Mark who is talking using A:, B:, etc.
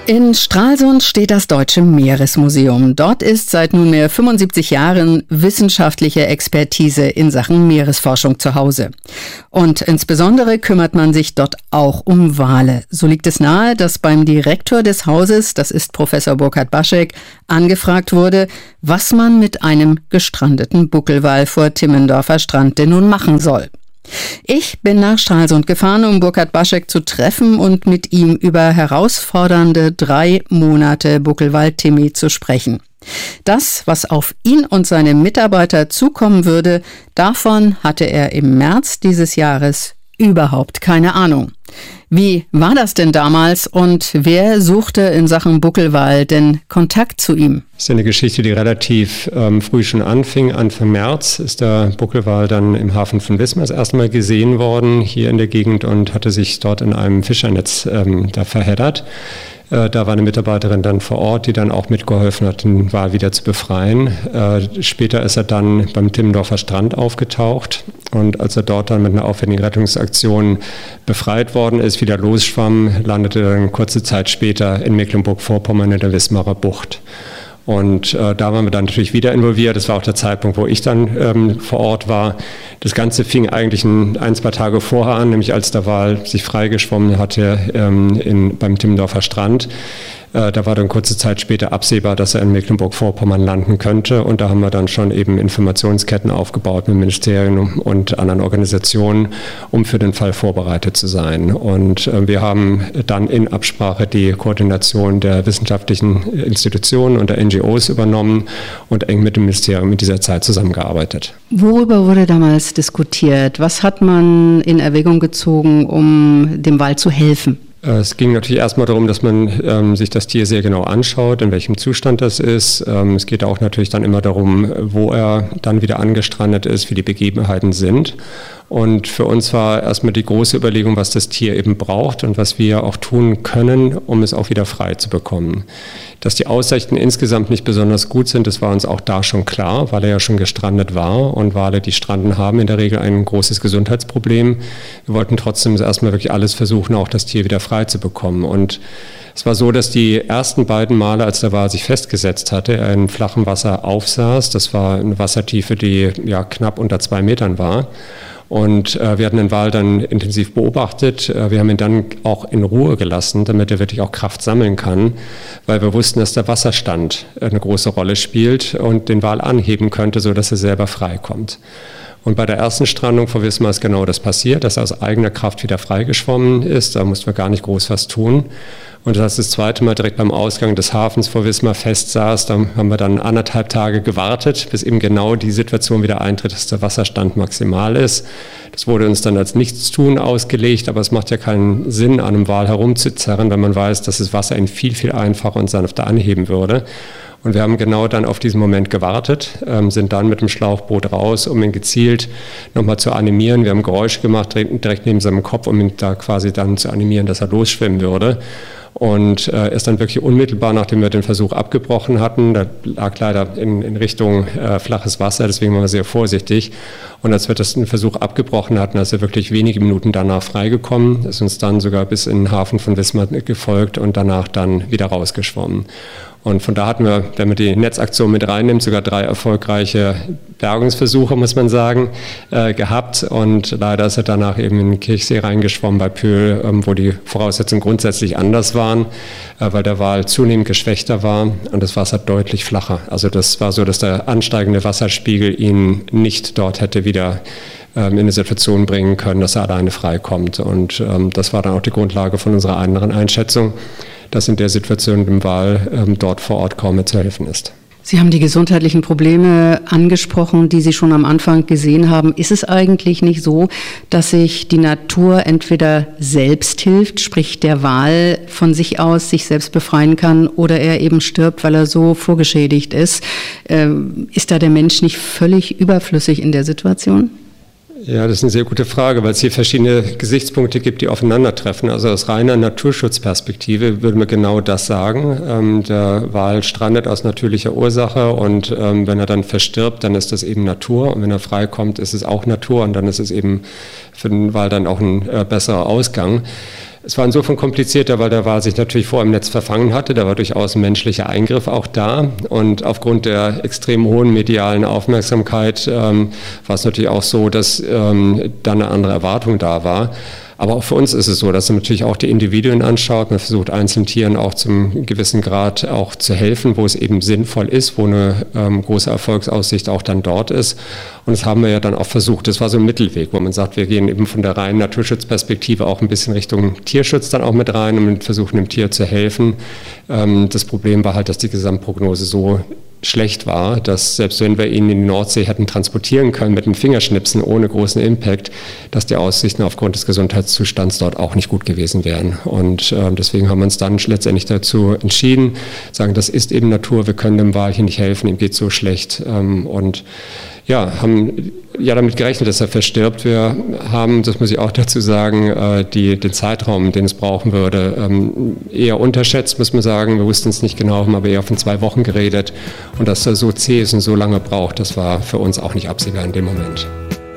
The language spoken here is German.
A: In Stralsund steht das Deutsche Meeresmuseum. Dort ist seit nunmehr 75 Jahren wissenschaftliche Expertise in Sachen Meeresforschung zu Hause. Und insbesondere kümmert man sich dort auch um Wale. So liegt es nahe, dass beim Direktor des Hauses, das ist Professor Burkhard Baschek, angefragt wurde, was man mit einem gestrandeten Buckelwal vor Timmendorfer Strand denn nun machen soll. Ich bin nach Stralsund gefahren, um Burkhard Baschek zu treffen und mit ihm über herausfordernde 3 Monate Buckelwal-Timmy zu sprechen. Das, was auf ihn und seine Mitarbeiter zukommen würde, davon hatte er im März dieses Jahres überhaupt keine Ahnung. Wie war das denn damals und wer suchte in Sachen Buckelwal denn Kontakt zu ihm?
B: Das ist eine Geschichte, die relativ früh schon anfing. Anfang März ist der Buckelwal dann im Hafen von Wismar das erste Mal gesehen worden, hier in der Gegend, und hatte sich dort in einem Fischernetz da verheddert. Da war eine Mitarbeiterin dann vor Ort, die dann auch mitgeholfen hat, den Wal wieder zu befreien. Später ist er dann beim Timmendorfer Strand aufgetaucht, und als er dort dann mit einer aufwendigen Rettungsaktion befreit worden ist, wieder losschwamm, landete er dann kurze Zeit später in Mecklenburg-Vorpommern in der Wismarer Bucht. Und da waren wir dann natürlich wieder involviert. Das war auch der Zeitpunkt, wo ich dann vor Ort war. Das Ganze fing eigentlich ein, 2 Tage vorher an, nämlich als der Wal sich freigeschwommen hatte beim Timmendorfer Strand. Da war dann kurze Zeit später absehbar, dass er in Mecklenburg-Vorpommern landen könnte. Und da haben wir dann schon eben Informationsketten aufgebaut mit Ministerien und anderen Organisationen, um für den Fall vorbereitet zu sein. Und wir haben dann in Absprache die Koordination der wissenschaftlichen Institutionen und der NGOs übernommen und eng mit dem Ministerium in dieser Zeit zusammengearbeitet.
A: Worüber wurde damals diskutiert? Was hat man in Erwägung gezogen, um dem Wal zu helfen?
B: Es ging natürlich erstmal darum, dass man sich das Tier sehr genau anschaut, in welchem Zustand das ist. Es geht auch natürlich dann immer darum, wo er dann wieder angestrandet ist, wie die Begebenheiten sind. Und für uns war erstmal die große Überlegung, was das Tier eben braucht und was wir auch tun können, um es auch wieder frei zu bekommen. Dass die Aussichten insgesamt nicht besonders gut sind, das war uns auch da schon klar, weil er ja schon gestrandet war, und Wale, die stranden, haben in der Regel ein großes Gesundheitsproblem. Wir wollten trotzdem erstmal wirklich alles versuchen, auch das Tier wieder frei zu bekommen. Und es war so, dass die ersten beiden Male, als der Wal sich festgesetzt hatte, er in flachem Wasser aufsaß. Das war eine Wassertiefe, die ja knapp unter 2 Metern war. Und wir hatten den Wal dann intensiv beobachtet. Wir haben ihn dann auch in Ruhe gelassen, damit er wirklich auch Kraft sammeln kann, weil wir wussten, dass der Wasserstand eine große Rolle spielt und den Wal anheben könnte, sodass er selber frei kommt. Und bei der ersten Strandung vor Wismar ist genau das passiert, dass er aus eigener Kraft wieder freigeschwommen ist. Da mussten wir gar nicht groß was tun. Und als das zweite Mal direkt beim Ausgang des Hafens vor Wismar festsaß, da haben wir dann 1,5 Tage gewartet, bis eben genau die Situation wieder eintritt, dass der Wasserstand maximal ist. Das wurde uns dann als Nichtstun ausgelegt, aber es macht ja keinen Sinn, an einem Wal herumzuzerren, wenn man weiß, dass das Wasser ihn viel, viel einfacher und sanfter anheben würde. Und wir haben genau dann auf diesen Moment gewartet, sind dann mit dem Schlauchboot raus, um ihn gezielt nochmal zu animieren. Wir haben Geräusche gemacht direkt neben seinem Kopf, um ihn da quasi dann zu animieren, dass er losschwimmen würde. Und ist dann wirklich unmittelbar, nachdem wir den Versuch abgebrochen hatten, da lag leider in Richtung flaches Wasser, deswegen waren wir sehr vorsichtig. Und als wir den Versuch abgebrochen hatten, ist er wirklich wenige Minuten danach freigekommen, ist uns dann sogar bis in den Hafen von Wismar gefolgt und danach dann wieder rausgeschwommen. Und von da hatten wir, wenn man die Netzaktion mit reinnimmt, sogar 3 erfolgreiche Bergungsversuche, muss man sagen, gehabt. Und leider ist er danach eben in den Kirchsee reingeschwommen bei Pöhl, wo die Voraussetzungen grundsätzlich anders waren, weil der Wal zunehmend geschwächter war und das Wasser deutlich flacher. Also das war so, dass der ansteigende Wasserspiegel ihn nicht dort hätte wieder in eine Situation bringen können, dass er alleine freikommt. Und das war dann auch die Grundlage von unserer anderen Einschätzung, dass in der Situation dem Wal dort vor Ort kaum mehr zu helfen ist.
A: Sie haben die gesundheitlichen Probleme angesprochen, die Sie schon am Anfang gesehen haben. Ist es eigentlich nicht so, dass sich die Natur entweder selbst hilft, sprich der Wal von sich aus sich selbst befreien kann, oder er eben stirbt, weil er so vorgeschädigt ist? Ist da der Mensch nicht völlig überflüssig in der Situation?
B: Ja, das ist eine sehr gute Frage, weil es hier verschiedene Gesichtspunkte gibt, die aufeinandertreffen. Also aus reiner Naturschutzperspektive würde man genau das sagen. Der Wal strandet aus natürlicher Ursache und wenn er dann verstirbt, dann ist das eben Natur. Und wenn er freikommt, ist es auch Natur und dann ist es eben für den Wal dann auch ein besserer Ausgang. Es war insofern komplizierter, weil der Wal sich natürlich vor im Netz verfangen hatte. Da war durchaus ein menschlicher Eingriff auch da. Und aufgrund der extrem hohen medialen Aufmerksamkeit war es natürlich auch so, dass dann eine andere Erwartung da war. Aber auch für uns ist es so, dass man natürlich auch die Individuen anschaut. Man versucht einzelnen Tieren auch zum gewissen Grad auch zu helfen, wo es eben sinnvoll ist, wo eine große Erfolgsaussicht auch dann dort ist. Und das haben wir ja dann auch versucht. Das war so ein Mittelweg, wo man sagt, wir gehen eben von der reinen Naturschutzperspektive auch ein bisschen Richtung Tierschutz dann auch mit rein und versuchen dem Tier zu helfen. Das Problem war halt, dass die Gesamtprognose so schlecht war, dass selbst wenn wir ihn in die Nordsee hätten transportieren können mit einem Fingerschnipsen ohne großen Impact, dass die Aussichten aufgrund des Gesundheitszustands dort auch nicht gut gewesen wären. Und deswegen haben wir uns dann letztendlich dazu entschieden, sagen, das ist eben Natur, wir können dem Wal hier nicht helfen, ihm geht so schlecht. Und ja, haben ja damit gerechnet, dass er verstirbt. Wir haben, das muss ich auch dazu sagen, den Zeitraum, den es brauchen würde, eher unterschätzt, muss man sagen. Wir wussten es nicht genau, haben aber eher von 2 Wochen geredet. Und dass er so zäh ist und so lange braucht, das war für uns auch nicht absehbar in dem Moment.